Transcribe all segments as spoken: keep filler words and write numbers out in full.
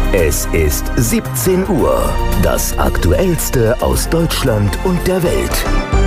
Es ist siebzehn Uhr. Das Aktuellste aus Deutschland und der Welt.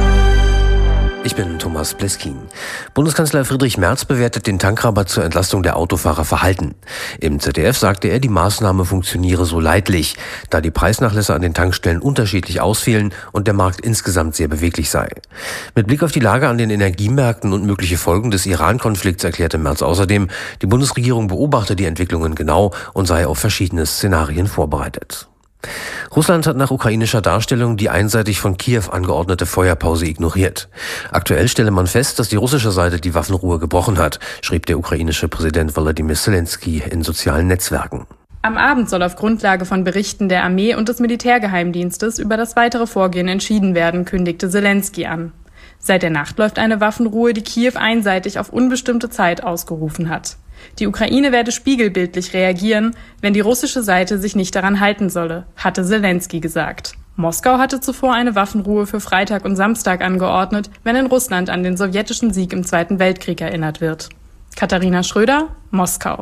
Ich bin Thomas Pleskin. Bundeskanzler Friedrich Merz bewertet den Tankrabatt zur Entlastung der Autofahrer verhalten. Im Z D F sagte er, die Maßnahme funktioniere so leidlich, da die Preisnachlässe an den Tankstellen unterschiedlich ausfielen und der Markt insgesamt sehr beweglich sei. Mit Blick auf die Lage an den Energiemärkten und mögliche Folgen des Iran-Konflikts erklärte Merz außerdem, die Bundesregierung beobachte die Entwicklungen genau und sei auf verschiedene Szenarien vorbereitet. Russland hat nach ukrainischer Darstellung die einseitig von Kiew angeordnete Feuerpause ignoriert. Aktuell stelle man fest, dass die russische Seite die Waffenruhe gebrochen hat, schrieb der ukrainische Präsident Volodymyr Zelensky in sozialen Netzwerken. Am Abend soll auf Grundlage von Berichten der Armee und des Militärgeheimdienstes über das weitere Vorgehen entschieden werden, kündigte Zelensky an. Seit der Nacht läuft eine Waffenruhe, die Kiew einseitig auf unbestimmte Zeit ausgerufen hat. Die Ukraine werde spiegelbildlich reagieren, wenn die russische Seite sich nicht daran halten solle, hatte Zelensky gesagt. Moskau hatte zuvor eine Waffenruhe für Freitag und Samstag angeordnet, wenn in Russland an den sowjetischen Sieg im Zweiten Weltkrieg erinnert wird. Katharina Schröder, Moskau.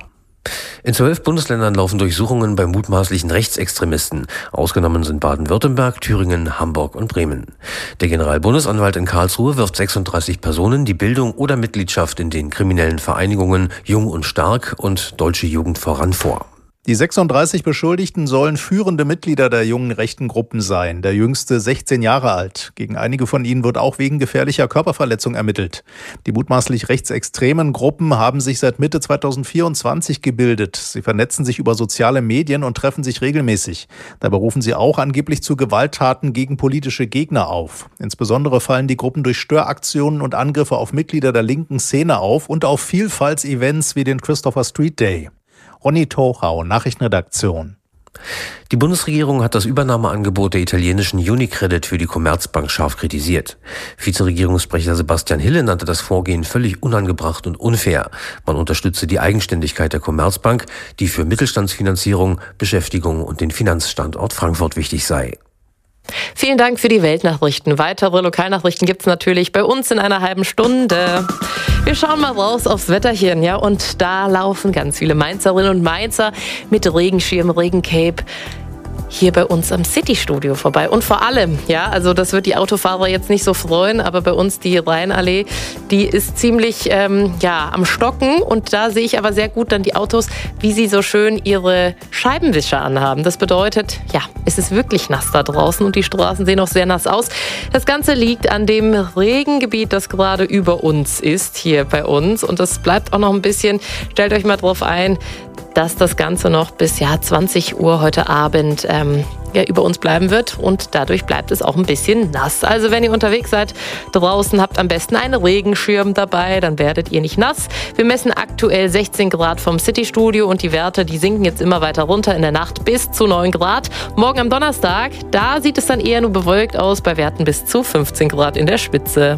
In zwölf Bundesländern laufen Durchsuchungen bei mutmaßlichen Rechtsextremisten. Ausgenommen sind Baden-Württemberg, Thüringen, Hamburg und Bremen. Der Generalbundesanwalt in Karlsruhe wirft sechsunddreißig Personen die Bildung oder Mitgliedschaft in den kriminellen Vereinigungen Jung und Stark und Deutsche Jugend voran vor. Die sechsunddreißig Beschuldigten sollen führende Mitglieder der jungen rechten Gruppen sein, der jüngste sechzehn Jahre alt. Gegen einige von ihnen wird auch wegen gefährlicher Körperverletzung ermittelt. Die mutmaßlich rechtsextremen Gruppen haben sich seit Mitte zweitausendvierundzwanzig gebildet. Sie vernetzen sich über soziale Medien und treffen sich regelmäßig. Dabei rufen sie auch angeblich zu Gewalttaten gegen politische Gegner auf. Insbesondere fallen die Gruppen durch Störaktionen und Angriffe auf Mitglieder der linken Szene auf und auf Vielfaltsevents wie den Christopher Street Day. Ronny Tochau, Nachrichtenredaktion. Die Bundesregierung hat das Übernahmeangebot der italienischen Unicredit für die Commerzbank scharf kritisiert. Vizeregierungssprecher Sebastian Hille nannte das Vorgehen völlig unangebracht und unfair. Man unterstütze die Eigenständigkeit der Commerzbank, die für Mittelstandsfinanzierung, Beschäftigung und den Finanzstandort Frankfurt wichtig sei. Vielen Dank für die Weltnachrichten. Weitere Lokalnachrichten gibt's natürlich bei uns in einer halben Stunde. Wir schauen mal raus aufs Wetterchen, ja, und da laufen ganz viele Mainzerinnen und Mainzer mit Regenschirm, Regencape hier bei uns am City-Studio vorbei. Und vor allem, ja, also das wird die Autofahrer jetzt nicht so freuen, aber bei uns die Rheinallee, die ist ziemlich ähm, ja, am Stocken. Und da sehe ich aber sehr gut dann die Autos, wie sie so schön ihre Scheibenwischer anhaben. Das bedeutet, ja, es ist wirklich nass da draußen und die Straßen sehen auch sehr nass aus. Das Ganze liegt an dem Regengebiet, das gerade über uns ist, hier bei uns. Und das bleibt auch noch ein bisschen, stellt euch mal drauf ein, dass das Ganze noch bis ja, zwanzig Uhr heute Abend ähm, ja, über uns bleiben wird und dadurch bleibt es auch ein bisschen nass. Also wenn ihr unterwegs seid draußen, habt am besten einen Regenschirm dabei, dann werdet ihr nicht nass. Wir messen aktuell sechzehn Grad vom City-Studio und die Werte, die sinken jetzt immer weiter runter in der Nacht bis zu neun Grad. Morgen am Donnerstag, da sieht es dann eher nur bewölkt aus, bei Werten bis zu fünfzehn Grad in der Spitze.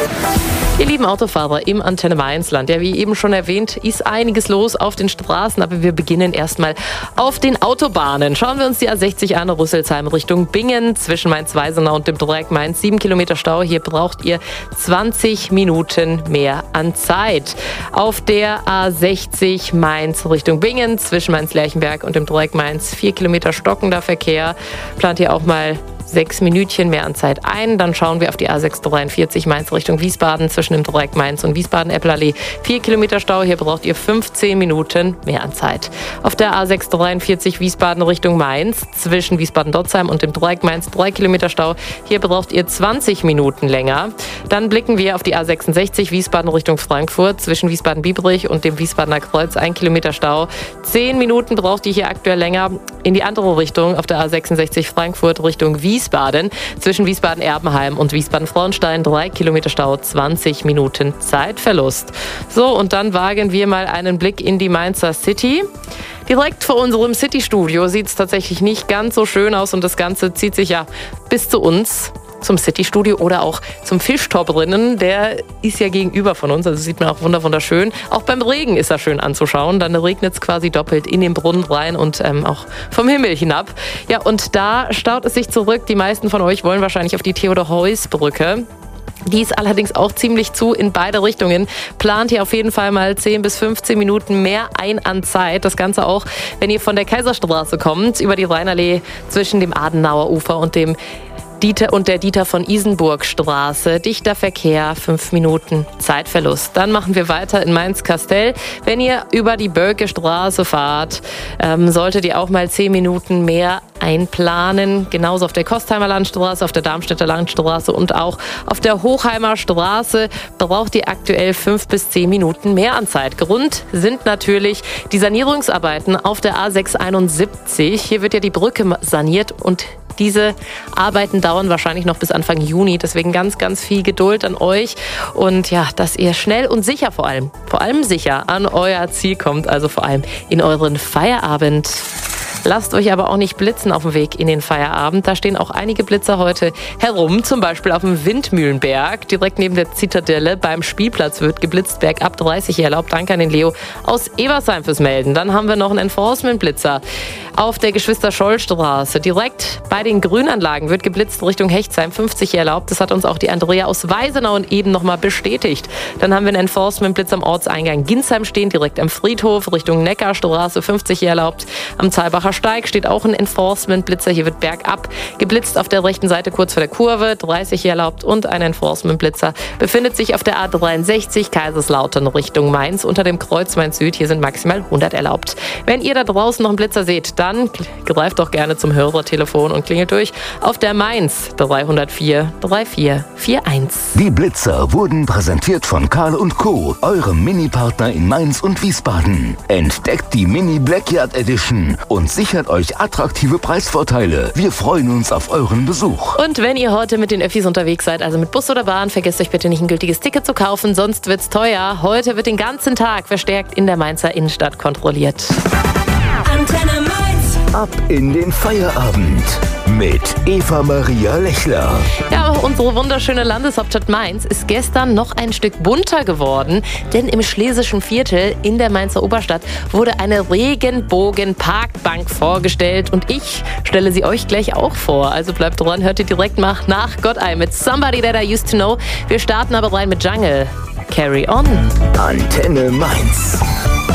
Ihr lieben Autofahrer im Antenne Mainzland, ja, wie eben schon erwähnt, ist einiges los auf den Straßen, aber wir beginnen erstmal auf den Autobahnen. Schauen wir uns die A sechzig an, Rüsselsheim Richtung Bingen, zwischen Mainz-Weisenau und dem Dreieck Mainz, sieben Kilometer Stau. Hier braucht ihr zwanzig Minuten mehr an Zeit. Auf der A sechzig Mainz Richtung Bingen, zwischen Mainz-Lerchenberg und dem Dreieck Mainz, vier Kilometer stockender Verkehr. Plant ihr auch mal sechs Minütchen mehr an Zeit ein. Dann schauen wir auf die A sechs dreiundvierzig Mainz Richtung Wiesbaden zwischen dem Dreieck Mainz und Wiesbaden-Eppelallee. Vier Kilometer Stau, hier braucht ihr fünfzehn Minuten mehr an Zeit. Auf der A sechs dreiundvierzig Wiesbaden Richtung Mainz zwischen Wiesbaden-Dotzheim und dem Dreieck Mainz drei Kilometer Stau. Hier braucht ihr zwanzig Minuten länger. Dann blicken wir auf die A sechsundsechzig Wiesbaden Richtung Frankfurt zwischen Wiesbaden-Biebrich und dem Wiesbadener Kreuz. ein Kilometer Stau. zehn Minuten braucht ihr hier aktuell länger. In die andere Richtung auf der A sechsundsechzig Frankfurt Richtung Wiesbaden. Wiesbaden, zwischen Wiesbaden-Erbenheim und Wiesbaden-Frauenstein, drei Kilometer Stau, zwanzig Minuten Zeitverlust. So, und dann wagen wir mal einen Blick in die Mainzer City. Direkt vor unserem City-Studio sieht es tatsächlich nicht ganz so schön aus und das Ganze zieht sich ja bis zu uns. Zum City-Studio oder auch zum Fischtop-Rinnen. Der ist ja gegenüber von uns, also sieht man auch wunderschön. Auch beim Regen ist er schön anzuschauen. Dann regnet es quasi doppelt in den Brunnen rein und ähm, auch vom Himmel hinab. Ja, und da staut es sich zurück. Die meisten von euch wollen wahrscheinlich auf die Theodor-Heuss-Brücke. Die ist allerdings auch ziemlich zu in beide Richtungen. Plant hier auf jeden Fall mal zehn bis fünfzehn Minuten mehr ein an Zeit. Das Ganze auch, wenn ihr von der Kaiserstraße kommt, über die Rheinallee zwischen dem Adenauer Ufer und dem Dieter und der Dieter von Isenburg Straße. Dichter Verkehr, fünf Minuten Zeitverlust. Dann machen wir weiter in Mainz-Kastell. Wenn ihr über die Bölke Straße fahrt, ähm, solltet ihr auch mal zehn Minuten mehr einplanen. Genauso auf der Kostheimer Landstraße, auf der Darmstädter Landstraße und auch auf der Hochheimer Straße braucht ihr aktuell fünf bis zehn Minuten mehr an Zeit. Grund sind natürlich die Sanierungsarbeiten auf der A sechs einundsiebzig. Hier wird ja die Brücke saniert und diese Arbeiten dauern wahrscheinlich noch bis Anfang Juni. Deswegen ganz, ganz viel Geduld an euch. Und ja, dass ihr schnell und sicher vor allem, vor allem sicher an euer Ziel kommt. Also vor allem in euren Feierabend. Lasst euch aber auch nicht blitzen auf dem Weg in den Feierabend. Da stehen auch einige Blitzer heute herum. Zum Beispiel auf dem Windmühlenberg, direkt neben der Zitadelle. Beim Spielplatz wird geblitzt, bergab dreißig erlaubt. Danke an den Leo aus Ebersheim fürs Melden. Dann haben wir noch einen Enforcement-Blitzer auf der Geschwister-Scholl-Straße. Direkt bei den Grünanlagen wird geblitzt Richtung Hechtsheim, fünfzig erlaubt. Das hat uns auch die Andrea aus Weisenau und eben nochmal bestätigt. Dann haben wir einen Enforcement-Blitz am Ortseingang Ginsheim stehen, direkt am Friedhof Richtung Neckarstraße, fünfzig erlaubt. Am Zahlbacher Steig steht auch ein Enforcement-Blitzer. Hier wird bergab geblitzt auf der rechten Seite kurz vor der Kurve, dreißig erlaubt. Und ein Enforcement-Blitzer befindet sich auf der A dreiundsechzig Kaiserslautern Richtung Mainz unter dem Kreuz Mainz Süd. Hier sind maximal hundert erlaubt. Wenn ihr da draußen noch einen Blitzer seht, dann greift doch gerne zum Hörertelefon und klingelt durch auf der Mainz dreihundertvier vierunddreißig einundvierzig. Die Blitzer wurden präsentiert von Karl und Co., eurem Mini-Partner in Mainz und Wiesbaden. Entdeckt die Mini Blackyard Edition und sichert euch attraktive Preisvorteile. Wir freuen uns auf euren Besuch. Und wenn ihr heute mit den Öffis unterwegs seid, also mit Bus oder Bahn, vergesst euch bitte nicht ein gültiges Ticket zu kaufen, sonst wird's teuer. Heute wird den ganzen Tag verstärkt in der Mainzer Innenstadt kontrolliert. Antenne Mainz. Ab in den Feierabend mit Eva Maria Lechler. Ja, unsere wunderschöne Landeshauptstadt Mainz ist gestern noch ein Stück bunter geworden, denn im Schlesischen Viertel in der Mainzer Oberstadt wurde eine Regenbogen-Parkbank vorgestellt und ich stelle sie euch gleich auch vor. Also bleibt dran, hört ihr direkt mal nach Gott ein mit Somebody That I Used to Know. Wir starten aber rein mit Jungle. Carry on. Antenne Mainz.